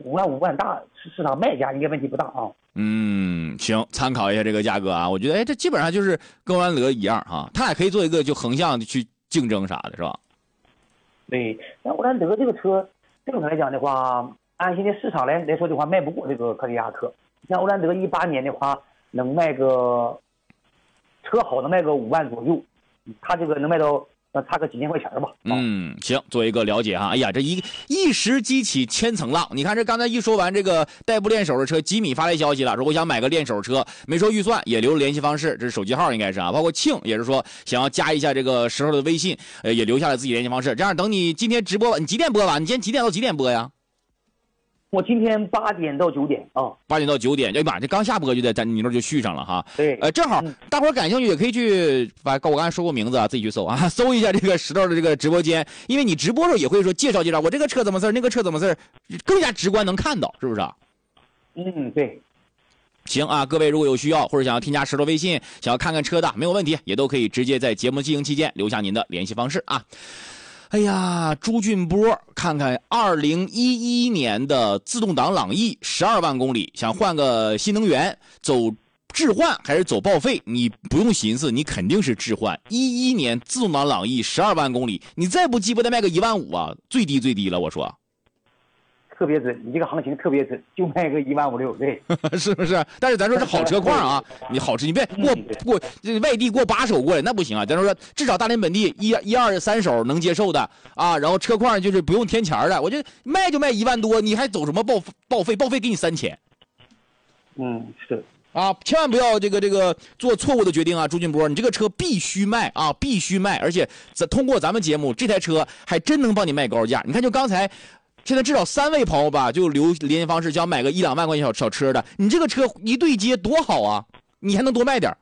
5万大市场卖家应该问题不大啊。 行，参考一下这个价格啊，我觉得这基本上就是跟欧蓝德一样啊，它也可以做一个就横向的去竞争啥的，是吧？ 对，那欧蓝德这个车正常来讲的话，按现在市场来说的话，卖不过这个柯迪亚克。像欧蓝德18年的话，能卖个车好能卖个5万左右，它这个能卖到差个几千块钱吧。 行，做一个了解哈。哎呀，这一时激起千层浪。你看这刚才一说完这个代步练手的车，吉米发来消息了，说我想买个练手车，没说预算，也留了联系方式，这是手机号应该是啊。包括庆也是说想要加一下这个石头的微信，也留下了自己联系方式。这样等你今天直播，你几点播完？你今天几点到几点播呀？ 我今天8点到9点啊 ，8点到9点，哎妈，这刚下播就得咱你那就续上了哈。 对， 正好大伙儿感兴趣也可以去把我刚才说过名字啊，自己去搜啊，搜一下这个石头的这个直播间，因为你直播的时候也会说介绍我这个车怎么事那个车怎么事更加直观能看到，是不是啊？ 对。 行啊，各位如果有需要或者想要添加石头微信，想要看看车的没有问题，也都可以直接在节目进行期间留下您的联系方式啊。哎呀，朱俊波，看看2011年的自动挡朗逸12万公里，想换个新能源，走置换还是走报废？你不用寻思，你肯定是置换。11年自动挡朗逸12万公里，你再不济不得卖个1万5啊，最低了，我说。 特别准，你这个行情特别准，就卖个1万5、6，对， 是不是？但是咱说是好车况啊，你好车，你别过外地过8手过来那不行啊。咱说至少大连本地1、2、3手能接受的啊，然后车况就是不用添钱的，我觉得卖就卖1万多，你还走什么报废给你3000。 是啊，千万不要这个做错误的决定啊，朱俊波，你这个车必须卖啊，必须卖，而且通过咱们节目，这台车还真能帮你卖高价。你看，就刚才。现在至少3位朋友吧，就留联系方式，想买个1、2万块钱小车的，你这个车一对接多好啊，你还能多卖点。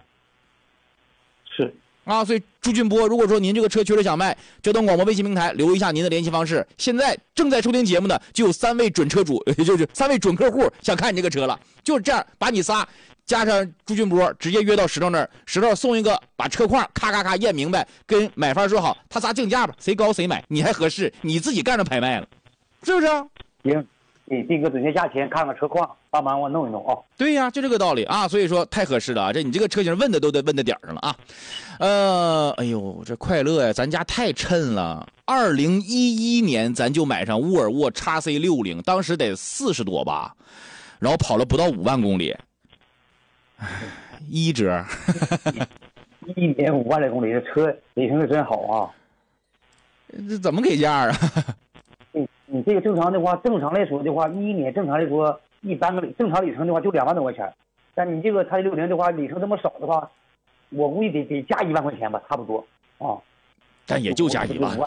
是啊，所以朱俊波，如果说您这个车确实想卖，交通广播微信平台留一下您的联系方式。现在正在收听节目的就有3位准车主，也就是3位准客户想看你这个车了，就是这样，把你仨加上朱俊波，直接约到石头那儿，石头送一个，把车况咔验明白，跟买方说好，他仨竞价吧，谁高谁买，你还合适，你自己干着拍卖了。是不是啊？ 行，你定个准确价钱，看看车况，帮忙我弄一弄啊。 对呀，就这个道理啊，所以说太合适了啊！这你这个车型问的都得问到点上了啊。哎呦，这快乐呀，咱家太趁了。2011年咱就买上沃尔沃 XC60，当时得40多吧，然后跑了不到5万公里，1折。 1年5万来公里，这车里程是真好啊。 这怎么给价啊？ 你这个正常的话，正常来说的话，11年正常来说，一般个正常里程的话就2万多块钱，但你这个XC60的话，里程这么少的话，我估计得加1万块钱吧，差不多啊。 但也就加1万。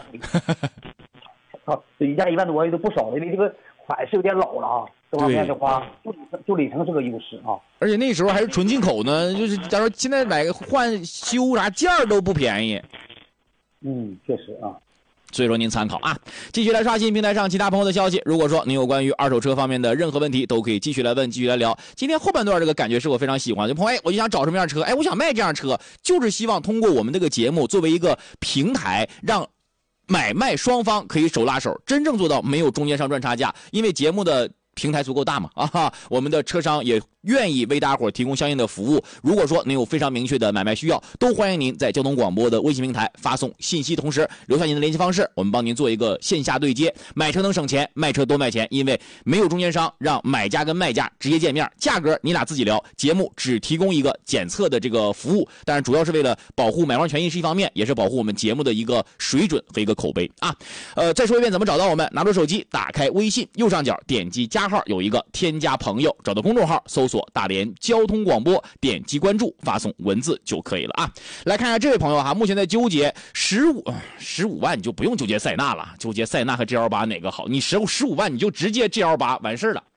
对，加1万多也都不少了，因为这个款式有点老了啊。这方面的话，就里程是个优势啊。 而且那时候还是纯进口呢，就是假如现在买个换修啥件都不便宜。 确实啊。 所以说您参考啊，继续来刷新平台上其他朋友的消息。如果说您有关于二手车方面的任何问题，都可以继续来问，继续来聊。今天后半段这个感觉是我非常喜欢的，朋友，我就想找什么样的车，我想卖这样的车，就是希望通过我们这个节目作为一个平台，让买卖双方可以手拉手，真正做到没有中间商赚差价。因为节目的平台足够大嘛，我们的车商也愿意为大家伙提供相应的服务。如果说您有非常明确的买卖需要，都欢迎您在交通广播的微信平台发送信息，同时留下您的联系方式，我们帮您做一个线下对接。买车能省钱，卖车多卖钱，因为没有中间商，让买家跟卖家直接见面，价格你俩自己聊，节目只提供一个检测的这个服务，但是主要是为了保护买方权益是一方面，也是保护我们节目的一个水准和一个口碑啊。再说一遍怎么找到我们，拿出手机打开微信右上角点击加号，有一个添加朋友，找到公众号搜索大连交通广播，点击关注，发送文字就可以了啊。来看一下这位朋友哈，目前在纠结15万，你就不用纠结塞纳了，纠结塞纳和 GL8 哪个好，你15万你就直接 GL8 完事了。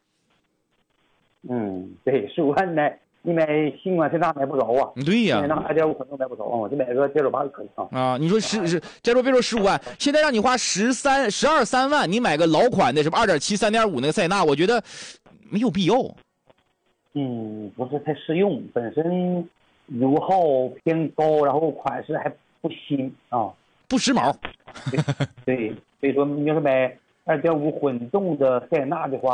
对，15万呢，你买新款塞纳买不着啊。 对呀， 那2.5可能买不着啊，就买个 GL8 就可以啊。你说再说别说15万，现在让你花12、3万，你买个老款的什么2.7、3.5那个塞纳，我觉得没有必要。 不是太适用，本身油耗偏高，然后款式还不新啊， 不时髦。 对，所以说你要是买2.5混动的塞纳的话。